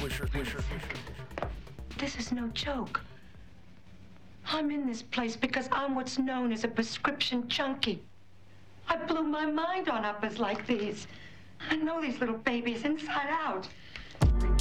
This is no joke. I'm in this place because I'm what's known as a prescription junkie. I blew my mind on uppers like these. I know these little babies inside out.